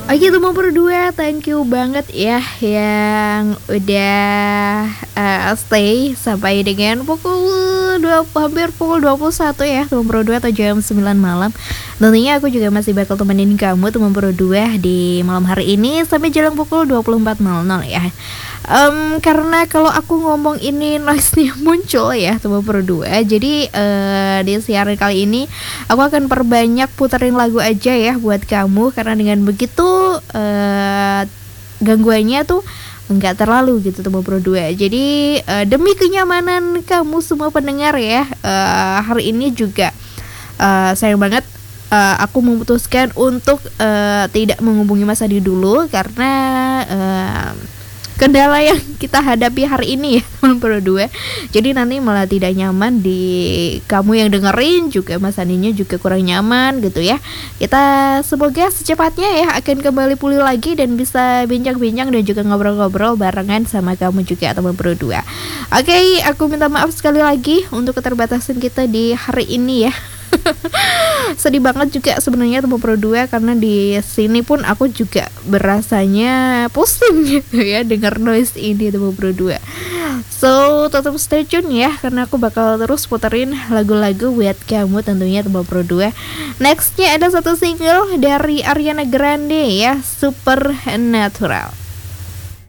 Oke, teman berdua, thank you banget ya yang udah stay sampai dengan hampir pukul 21 ya, teman berdua, atau jam 9 malam. Tentunya aku juga masih bakal temenin kamu, teman berdua, di malam hari ini sampai jelang pukul 24.00 ya. Karena kalau aku ngomong ini noise-nya muncul ya, teman berdua. Jadi di siaran kali ini aku akan perbanyak puterin lagu aja ya buat kamu, karena dengan begitu gangguannya tuh nggak terlalu gitu, teman berdua. Jadi demi kenyamanan kamu semua pendengar ya, hari ini juga sayang banget aku memutuskan untuk tidak menghubungi Mas Adi dulu, karena kendala yang kita hadapi hari ini ya, teman berdua. Jadi nanti malah tidak nyaman di kamu yang dengerin, juga Mas Andinya juga kurang nyaman gitu ya. Kita semoga secepatnya ya akan kembali pulih lagi dan bisa bincang-bincang dan juga ngobrol-ngobrol barengan sama kamu juga, teman berdua. Oke, aku minta maaf sekali lagi untuk keterbatasan kita di hari ini ya. Sedih banget juga sebenarnya, teman berdua, karena di sini pun aku juga berasanya pusing gitu ya dengar noise ini, teman berdua. So tetap stay tune ya, karena aku bakal terus puterin lagu-lagu buat kamu tentunya, teman berdua. Nextnya ada satu single dari Ariana Grande ya, Supernatural.